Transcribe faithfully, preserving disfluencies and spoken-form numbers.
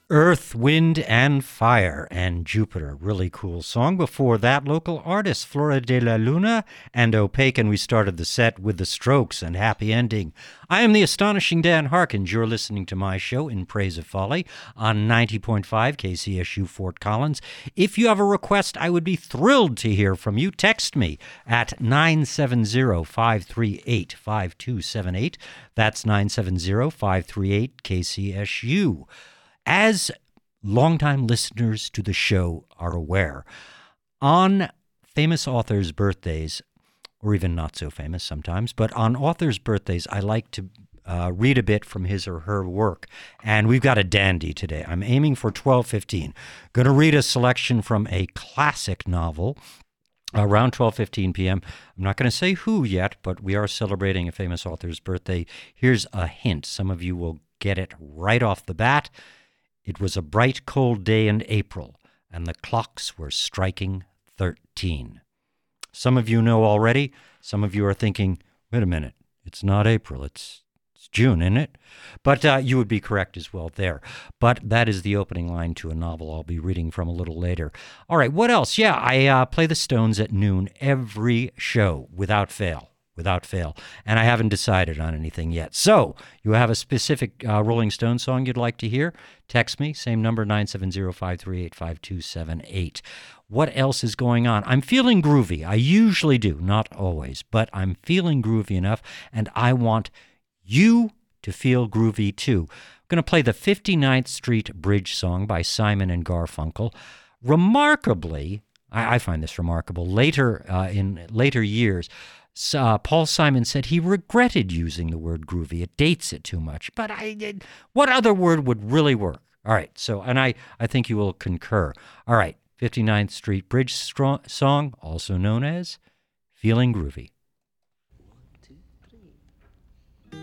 Earth, Wind, and Fire and Jupiter. Really cool song. Before that, local artists Flora de la Luna and Opaque, and we started the set with The Strokes and Happy Ending. I am the astonishing Dan Harkins. You're listening to my show, In Praise of Folly, on ninety point five K C S U Fort Collins. If you have a request, I would be thrilled to hear from you. Text me at nine seven zero, five three eight, five two seven eight. That's nine seven zero, five three eight, K C S U. As longtime listeners to the show are aware, on famous authors' birthdays, or even not so famous sometimes, but on authors' birthdays, I like to uh, read a bit from his or her work. And we've got a dandy today. I'm aiming for twelve fifteen. Going to read a selection from a classic novel around twelve fifteen p.m. I'm not going to say who yet, but we are celebrating a famous author's birthday. Here's a hint. Some of you will get it right off the bat. It was a bright, cold day in April, and the clocks were striking thirteen. Some of you know already. Some of you are thinking, wait a minute, it's not April, it's, it's June, isn't it? But uh, you would be correct as well there. But that is the opening line to a novel I'll be reading from a little later. All right, what else? Yeah, I uh, play the Stones at noon every show without fail. Without fail. And I haven't decided on anything yet. So, you have a specific uh, Rolling Stone song you'd like to hear? Text me, same number, nine seven zero, five three eight, five two seven eight. What else is going on? I'm feeling groovy. I usually do, not always, but I'm feeling groovy enough, and I want you to feel groovy too. I'm going to play the fifty-ninth Street Bridge song by Simon and Garfunkel. Remarkably, I, I find this remarkable, later uh, in later years, Uh, Paul Simon said he regretted using the word groovy. It dates it too much. But I, it, what other word would really work? All right, so, and I, I think you will concur. All right, fifty-ninth Street Bridge strong, song, also known as Feeling Groovy.